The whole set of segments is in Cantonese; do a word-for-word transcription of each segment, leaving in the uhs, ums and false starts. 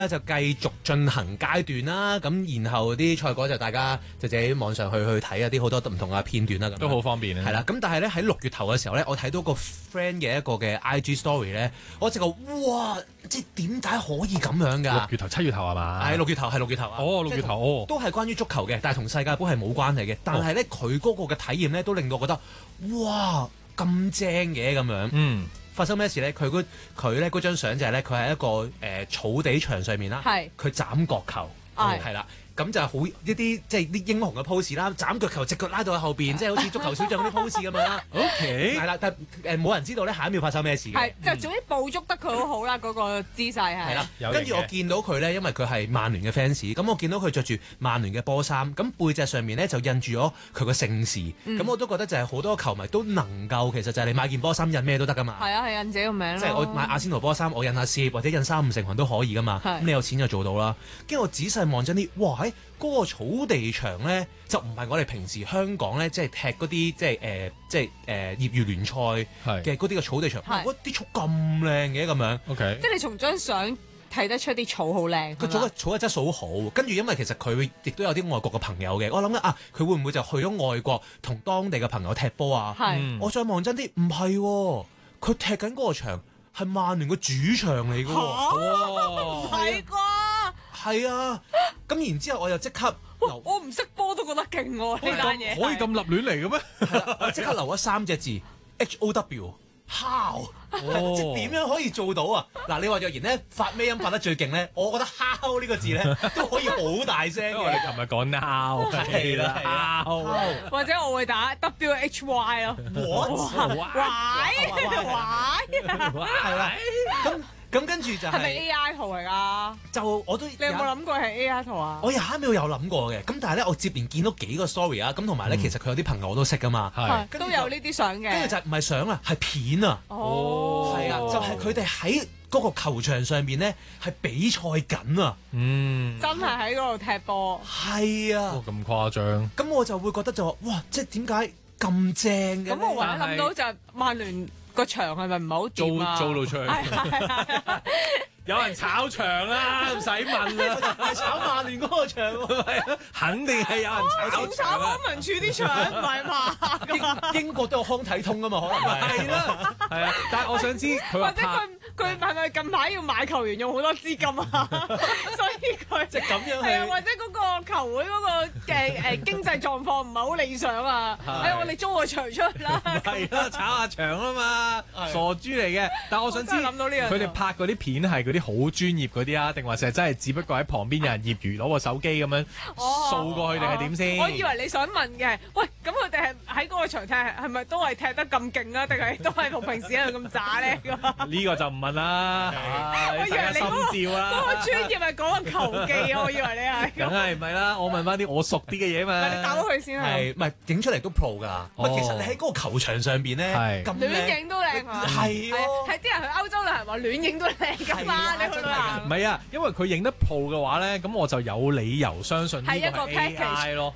就繼續進行階段啦，咁然後啲賽果就大家就自己網上去去睇啊，啲好多唔同嘅片段啦，咁都好方便啊。 係啦，咁但係咧喺六月頭嘅時候咧，我睇到個 friend 嘅一個嘅 I G story 咧，我直覺哇，即係點解可以咁樣㗎？ 六月頭、七月頭係嘛？ 係六月頭，係六月頭啊！ 哦，六月頭哦， 都係關於足球嘅，但係同世界盃係冇關係嘅。但係咧，佢嗰個嘅體驗咧，都令到我覺得哇咁正嘅咁樣。 嗯。 發生咩事咧？佢嗰佢咧嗰張相就係咧，佢喺一個誒、呃、草地場上面啦，佢斬角球，係啦。咁就係好一啲即係啲英雄嘅 pose 啦，斬腳球，隻腳拉到喺後邊，即係好似足球小將嗰啲 pose 咁樣啦。OK，係啦，但係誒冇人知道咧下一秒發生咩事嘅。 係就總之捕捉得佢好好啦，嗰個姿勢係。 係啦，跟住我見到佢咧，因為佢係曼聯嘅 fans，咁我見到佢着住曼聯嘅波衫，咁背脊上面咧就印住咗佢個姓氏，咁、嗯、我都覺得就係好多球迷都能夠，其實就係你買件波衫印咩都得噶嘛。 係啊，係印自己個名咯。 即係我買阿仙奴波衫，我印下攝或者印三五成群都可以噶嘛。咁你有錢就做到啦。跟住我仔細望真啲，哇！喺嗰個草地場咧，就唔係我哋平時香港咧，即係踢嗰啲即係誒、呃，即係誒、呃、業餘聯賽嘅嗰啲嘅草地場，哇！啲草咁靚嘅咁樣。 OK， 即係你從張相睇得出啲草好靚。 個草嘅草嘅質素好好，跟住因為其實佢亦都有啲外國嘅朋友嘅，我諗緊啊，佢會唔會就去咗外國同當地嘅朋友踢波啊？ 係， 我再望真啲，唔係喎，佢踢緊嗰個場係曼聯嘅主場嚟㗎喎。 唔係啩？ 係啊，咁然之後我又即刻， 我唔識波都覺得勁喎呢單嘢， 可以咁立亂嚟嘅咩？ 我即刻留咗三隻字 H O W。How？ 哦、即係點樣可以做到啊？嗱，你話若然咧發咩音發得最勁咧，我覺得 how 呢個字咧都可以好大聲嘅。 我哋琴日講 now 係啦 how 或者我會打 W H Y 咯。 What？ Why？ 係啦，咁。咁跟住就係、是、 咪 A I 圖嚟㗎？ 就我都你有冇諗過係 A I 圖啊？ 我有下尾有諗過嘅，咁但係咧我接連見到幾個 story 啊，咁同埋咧其實佢有啲朋友我都識㗎嘛， 係都有呢啲相嘅。 跟住就唔係相啊，係片啊。 哦， 係啊，就係佢哋喺嗰個球場上邊咧係比賽緊啊。 嗯， 真係喺嗰度踢波。 係啊。 哇，咁誇張。 咁我就會覺得就話哇，即係點解咁正嘅？ 咁我唯一諗到就係曼聯個場係咪唔係好掂啊？ 租租到出去。有人炒場啦，唔使問啦， 係炒曼聯嗰個場喎， 肯定係有人炒場。 炒康文署啲場唔係嘛？ 英英國都有康體通啊嘛，可能係。 係啦，係啊，但係我想知佢或者佢佢係咪近排要買球員用好多資金啊？所以佢即係咁樣係啊，或者嗰個球會嗰個嘅誒經濟狀況唔係好理想啊？誒，我哋租個場出嚟啦。 係啦，炒下場啊嘛，傻豬嚟嘅。但係我想知諗到呢樣， 佢哋拍嗰啲片係嗰啲好專業嗰啲啊，定話成真係只不過喺旁邊有人業餘攞個手機咁樣掃過去定係點先？ 我以為你想問嘅，喂，咁佢哋係喺嗰個場踢係咪都係踢得咁勁啊？定係都係同平時喺度咁渣咧？ 呢個就唔問啦。 我以為你嗰個嗰個專業係講緊球技啊！我以為你係。 梗係唔係啦？我問翻啲我熟啲嘅嘢嘛。 你打咗佢先係，唔係影出嚟都 pro 㗎。喂，其實你喺嗰個球場上邊咧，咁亂影都靚啊！ 係係啲人去歐洲旅行話亂影都靚㗎嘛？你去旅行唔係啊，因為佢影得 pro 嘅話咧，咁我就有理由相信呢個係 A I 咯。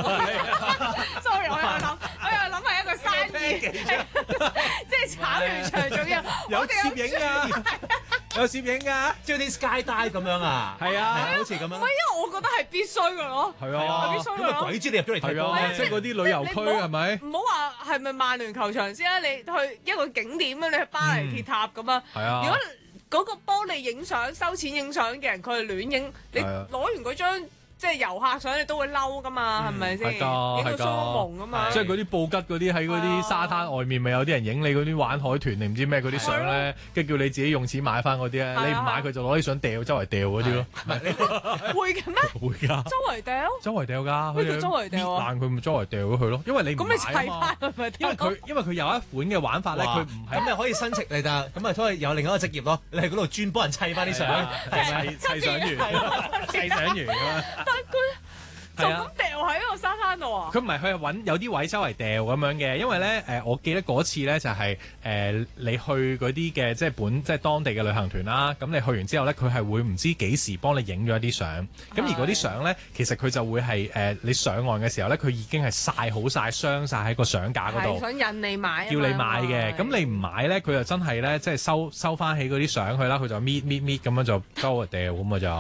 Sorry， 我有諗，我有諗係一個生意，即係炒完場仲要有攝影㗎，有攝影㗎， 即係啲 sky dive 咁樣啊。 係啊， 好似咁樣。唔係， 因為我覺得係必須㗎咯。 係啊， 必須㗎咯。咁鬼知你入咗嚟睇波咩？ 即係嗰啲旅遊區係咪？ 唔好話係咪曼聯球場先啊？你去一個景點啊，你去巴黎鐵塔咁啊。 係啊。 如果嗰個幫你影相、收錢影相嘅人，佢係亂影，你攞完嗰張即係遊客相，你都會嬲噶嘛，係咪先？影到蘇蒙噶嘛。 即係嗰啲布吉嗰啲喺嗰啲沙灘外面，咪有啲人影你嗰啲玩海豚定唔知咩嗰啲相咧，跟住叫你自己用錢買翻嗰啲咧，你唔買佢就攞啲相掉周圍掉嗰啲咯。 會嘅咩？ 會㗎。周圍掉？周圍掉㗎。 咩叫周圍掉啊？ 搣爛佢咪周圍掉咗佢咯，因為你唔買啊嘛。因為佢因為佢有一款嘅玩法咧，佢唔係咁你可以申請嚟㗎，咁咪可以有另一個職業咯。你喺嗰度專幫人砌翻啲相， 砌砌相員，砌相員㗎嘛。 但係佢就咁掉喺個沙灘度啊？ 佢唔係，佢係揾有啲位周圍掉咁樣嘅，因為咧誒、呃，我記得嗰次咧就係、是、誒、呃、你去嗰啲嘅即係本即係當地嘅旅行團啦，咁你去完之後咧，佢係會唔知幾時幫你影咗一啲相，咁而嗰啲相咧，其實佢就會係誒、呃、你上岸嘅時候咧，佢已經係曬好晒、鑲晒喺個相架嗰度， 想引你買， 叫你買嘅。咁你唔買咧，佢就真係咧即係收收翻起嗰啲相去啦，佢就搣搣搣咁樣就周圍掉咁啊就。